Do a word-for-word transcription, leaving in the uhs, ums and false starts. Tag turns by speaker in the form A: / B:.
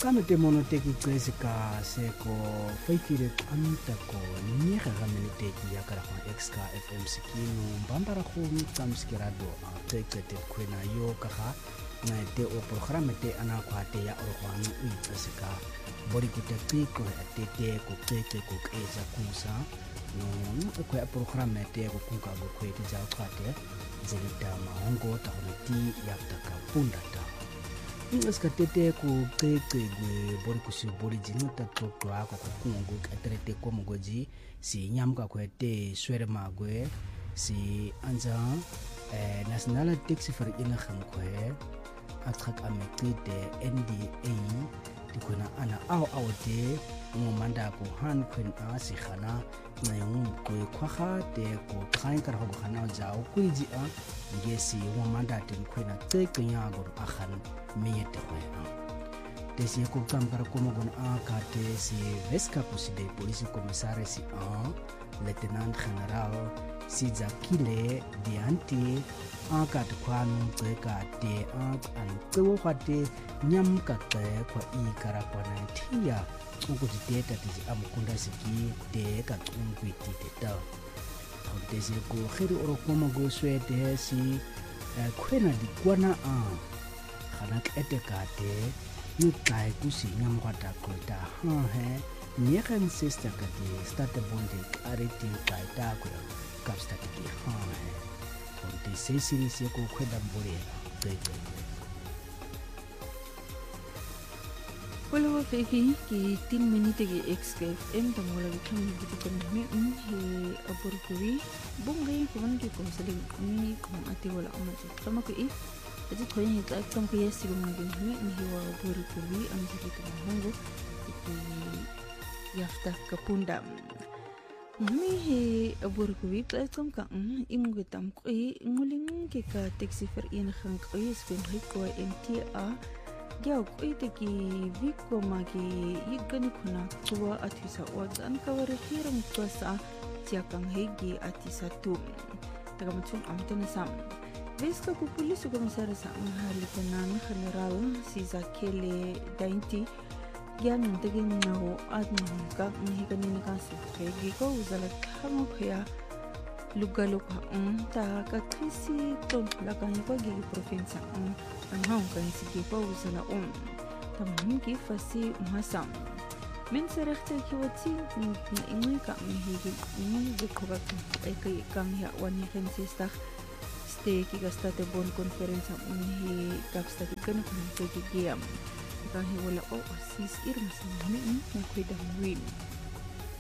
A: Kamete monoteki kwezika seko faifire amtako nyeka gameliteki ya karahwa exka F M sikinu mbambara khumi tsamskirado tekete kwena yo kaha na te o programa te ana kwate ya orhwanu uitsika bori kutekiko atete ko tete ko keza kusa no ko ya programa te ko kunka go kwete ja kwate zelita mahongo tahonati yaktaka pundata Ingaska tete ku tete gwe bori kusi bori jinu tato kwa kwa kungu katerete kwa mgoji si nyamka kwa te swere magwe si anja eh, nationale taxi for ina khankwe atrak amekite N D A dikuna ana au au te mo manda ko han kwen a si khana na yung ko khakha te ko khain kar ho khana jao kuiji a ngesi mo manda te kwena te kenya go akhan miyete khoya desi ko kam kar ko mo gon a ka te si veska puside police commissare si a lieutenant general si zakile dianti a ka te kwanu te ka te a an tsewo khate nyam ka te kwa i kara kwa na tia ko ti te ta ti amukunda siki te ka tungwi ti te ta desi ko khiri oro ko mo go swete si kwena di kwana a khana ete ka te ni kai ku si nyam kwata ko ta ha he nyekan sister ka ti start bonde ariti kai ta ko kap start ki ha he on te se siri se ko kweda mbore te te
B: Wala feki ki tin minute ki X K F M tamola ki kami gitu kan mi he aburkuri bungai kuman ki kong saling ni kong ati wala amat sama ko i ati ko ni ka kam ko yesi kong ngin mi ni wa aburkuri ang sakit ng hongo iti yafta kapunda mi he aburkuri ka kam ka imo gitam ko i nguling ki ka taxi fer ina khang ko is bin hay ko M T A Gya ko ite ki viko magi yigani kuna tuwa atisa wadzan kawari hirang tuwa sa tiyakang hegi atisa tu. Tagamatsun amtana sam. Veska ku pulisu komisara sa ang halikanan general si Zakele Dainti gya nantagin na ho at mahungkak na higani na kasi hegi ko uzalat hango kaya lugalok haang ta kakrisi to lakang ipagi provinsa ang anghang kan sige pa usala um tamang ki fasi mahasam men serakta ki watsi ni ingoy ka mahigi ni zikoga ay kay kang ya wani kan sistak ste ki gasta te bon conference ang hi kapsta ki kan kan kay giyam ka hi wala o asis irma sa ni na kweda win